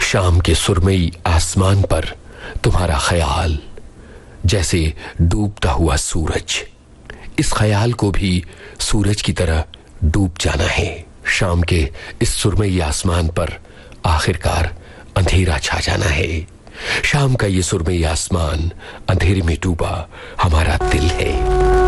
शाम के सुरमई आसमान पर तुम्हारा ख्याल जैसे डूबता हुआ सूरज, इस ख्याल को भी सूरज की तरह डूब जाना है। शाम के इस सुरमई आसमान पर आखिरकार अंधेरा छा जाना है। शाम का ये सुरमई आसमान अंधेरे में डूबा हमारा दिल है।